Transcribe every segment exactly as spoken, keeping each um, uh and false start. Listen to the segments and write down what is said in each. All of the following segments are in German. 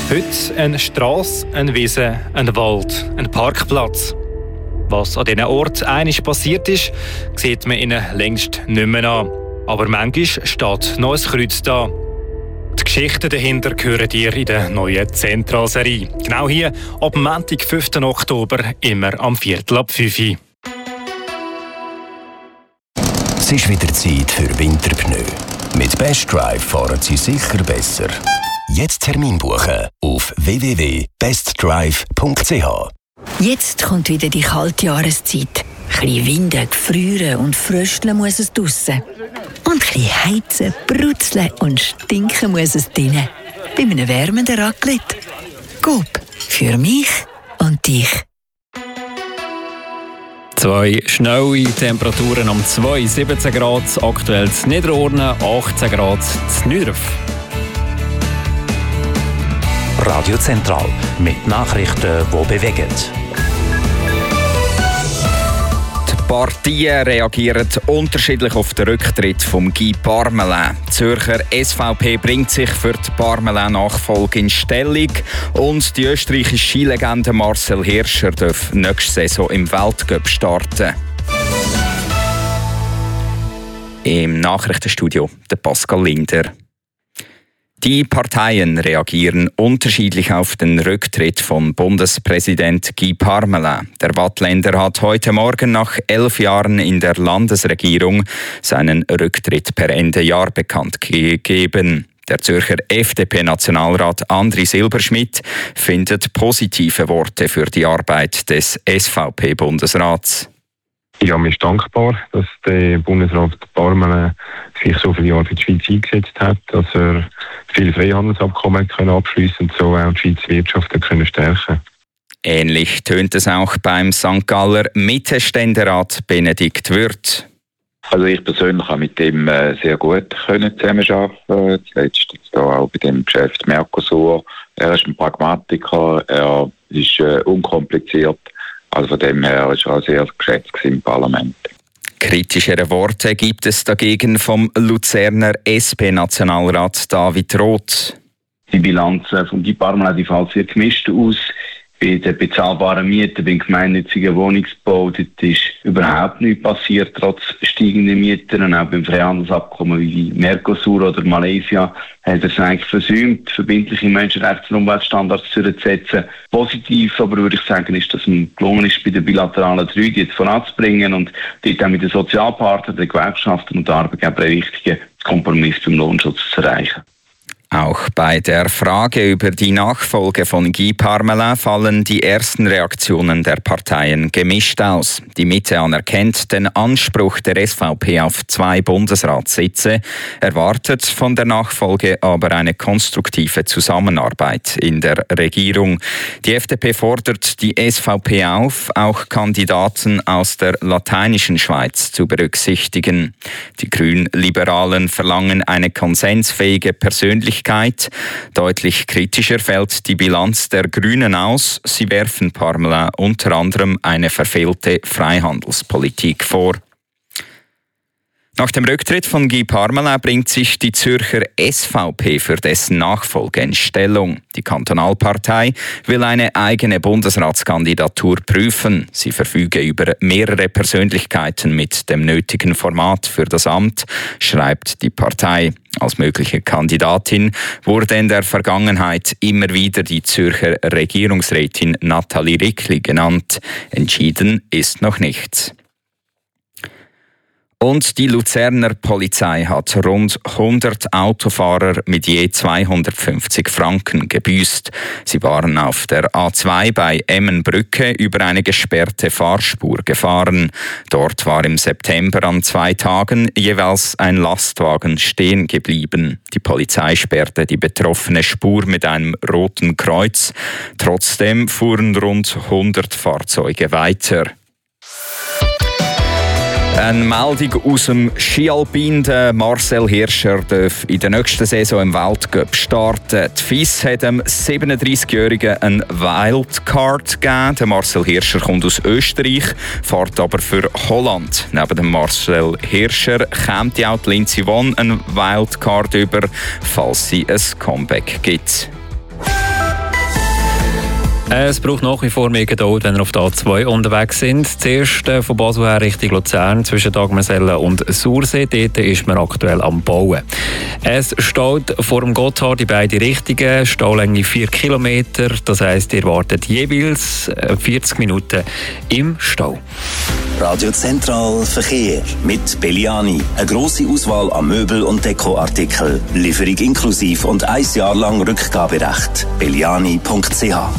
Heute eine Strasse, eine Wiese, ein Wald, ein Parkplatz. Was an diesen Orten einmal passiert ist, sieht man ihnen längst nicht mehr an. Aber manchmal steht noch ein Kreuz da. Die Geschichten dahinter hören ihr in der neuen Zentralserie. Genau hier, ab Montag, fünften Oktober, immer am Viertel ab fünf Uhr. Es ist wieder Zeit für Winterpneu. Mit Best Drive fahren Sie sicher besser. Jetzt Termin buchen auf w w w punkt best drive punkt c h. Jetzt kommt wieder die kalte Jahreszeit. Ein bisschen winden, gefrieren und frösteln muss es draussen. Und ein bisschen heizen, brutzeln und stinken muss es drinnen. Bei einem wärmenden Raclette. Coop. Für mich und dich. Zwei schnelle Temperaturen um zwei, siebzehn Grad, aktuell in Niederornen, achtzehn Grad in Nürnberg. Radio Zentral mit Nachrichten, die bewegen. Die Partien reagieren unterschiedlich auf den Rücktritt von Guy Parmelin. Die Zürcher S V P bringt sich für die Parmelin-Nachfolge in Stellung und die österreichische Skilegende Marcel Hirscher darf nächste Saison im Weltcup starten. Im Nachrichtenstudio der Pascal Linder. Die Parteien reagieren unterschiedlich auf den Rücktritt von Bundespräsident Guy Parmelin. Der Waadtländer hat heute Morgen nach elf Jahren in der Landesregierung seinen Rücktritt per Ende Jahr bekannt gegeben. Der Zürcher F D P-Nationalrat Andri Silberschmidt findet positive Worte für die Arbeit des S V P-Bundesrats. Ja, mir ist dankbar, dass der Bundesrat Parmelin sich so viele Jahre für die Schweiz eingesetzt hat, dass er viele Freihandelsabkommen können abschliessen und so auch die Schweizer Wirtschaft können stärken. Ähnlich tönt es auch beim Sankt Galler Mittelständerat Benedikt Würth. Also ich persönlich habe mit ihm äh, sehr gut können zusammenarbeiten. Zuletzt jetzt auch bei dem Geschäft Mercosur. Er ist ein Pragmatiker, er ist äh, unkompliziert. Also von dem her ist er auch sehr geschätzt im Parlament. Kritischere Worte gibt es dagegen vom Luzerner S P-Nationalrat David Roth. Die Bilanz von Guy Parmelin die fällt sehr gemischt aus. Bei den bezahlbaren Mieten, beim gemeinnützigen Wohnungsbau, dort ist überhaupt nichts passiert, trotz steigender Mieten. Und auch beim Freihandelsabkommen wie Mercosur oder Malaysia hat er es eigentlich versäumt, verbindliche Menschenrechts- und Umweltstandards durchzusetzen. Positiv aber würde ich sagen, ist, dass es gelungen ist, bei den bilateralen drei die jetzt voranzubringen und dort auch mit den Sozialpartnern, den Gewerkschaften und den Arbeitgebern einen richtigen Kompromiss beim Lohnschutz zu erreichen. Auch bei der Frage über die Nachfolge von Guy Parmelin fallen die ersten Reaktionen der Parteien gemischt aus. Die Mitte anerkennt den Anspruch der S V P auf zwei Bundesratssitze, erwartet von der Nachfolge aber eine konstruktive Zusammenarbeit in der Regierung. Die F D P fordert die S V P auf, auch Kandidaten aus der lateinischen Schweiz zu berücksichtigen. Die Grünliberalen verlangen eine konsensfähige Persönlichkeit. Deutlich kritischer fällt die Bilanz der Grünen aus. Sie werfen Parmelin unter anderem eine verfehlte Freihandelspolitik vor. Nach dem Rücktritt von Guy Parmelin bringt sich die Zürcher S V P für dessen Nachfolge in Stellung. Die Kantonalpartei will eine eigene Bundesratskandidatur prüfen. Sie verfüge über mehrere Persönlichkeiten mit dem nötigen Format für das Amt, schreibt die Partei. Als mögliche Kandidatin wurde in der Vergangenheit immer wieder die Zürcher Regierungsrätin Nathalie Rickli genannt. Entschieden ist noch nichts. Und die Luzerner Polizei hat rund hundert Autofahrer mit je zweihundertfünfzig Franken gebüßt. Sie waren auf der A zwei bei Emmenbrücke über eine gesperrte Fahrspur gefahren. Dort war im September an zwei Tagen jeweils ein Lastwagen stehen geblieben. Die Polizei sperrte die betroffene Spur mit einem roten Kreuz. Trotzdem fuhren rund hundert Fahrzeuge weiter. Eine Meldung aus dem Skialpin. Marcel Hirscher darf in der nächsten Saison im Weltcup starten. Die F I S hat dem siebenunddreißigjährigen eine Wildcard gegeben. Der Marcel Hirscher kommt aus Österreich, fährt aber für Holland. Neben dem Marcel Hirscher kommt auch die Lindsey Vonn eine Wildcard über, falls sie ein Comeback gibt. Es braucht nach wie vor mehr Geduld, wenn ihr auf der A zwei unterwegs sind. Zuerst äh, von Basel her Richtung Luzern, zwischen Dagmersellen und Sursee. Dort ist man aktuell am Bauen. Es steht vor dem Gotthard in beide Richtungen, Staulänge vier Kilometer. Das heisst, ihr wartet jeweils vierzig Minuten im Stau. Radio Zentral Verkehr mit Belliani. Eine grosse Auswahl an Möbel- und Dekoartikeln. Lieferung inklusiv und ein Jahr lang Rückgaberecht. belliani punkt c h.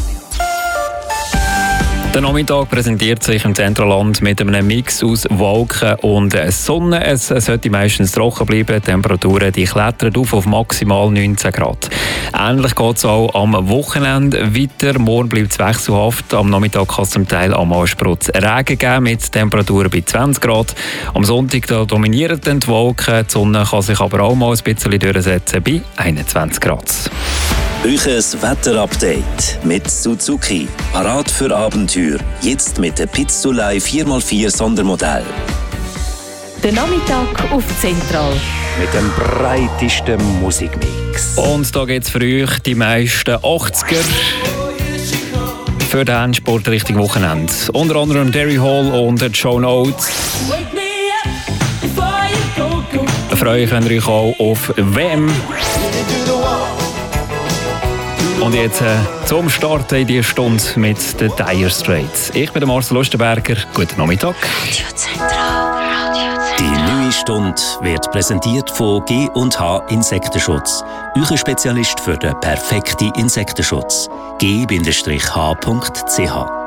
Der Nachmittag präsentiert sich im Zentralland mit einem Mix aus Wolken und Sonne. Es sollte meistens trocken bleiben. Die Temperaturen die klettern auf auf maximal neunzehn Grad. Ähnlich geht es auch am Wochenende weiter. Morgen bleibt es wechselhaft. Am Nachmittag kann es zum Teil einmal Sprutz Regen geben mit Temperaturen bei zwanzig Grad. Am Sonntag da dominieren dann die Wolken. Die Sonne kann sich aber auch mal ein bisschen durchsetzen bei einundzwanzig Grad. Euches Wetterupdate mit Suzuki. Parat für Abenteuer. Jetzt mit der Pizzolei vier mal vier Sondermodell. Der Nachmittag auf Zentral. Mit dem breitesten Musikmix. Und da geht es für euch die meisten achtziger für den Endsport Richtung Wochenende. Unter anderem Derry Hall und Joan Oates. Freue ich euch auch auf W M. Und jetzt äh, zum Start in diese Stunde mit den Dire Straits. Ich bin der Marcel Lustenberger. Guten Nachmittag. Radio Zentral. Die neue Stunde wird präsentiert von G und H Insektenschutz. Euer Spezialist für den perfekten Insektenschutz. G H punkt c h